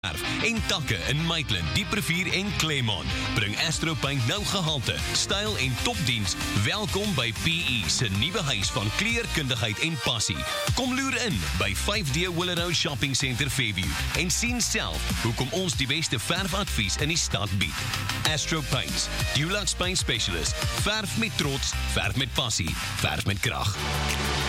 en takke in Maitland, Dieprevier en Claremont. Bring Astro Paint nou gehalte, styl en topdiens. Welkom by PE se nuwe huis van kleurkundigheid en passie. Kom loer in by 5D Willow Shopping Centre Fairview en sien self hoekom ons die beste verfadvies in die stad bied. Astro Paints, Dulux Paint Specialist. Verf met trots, verf met passie, verf met krag.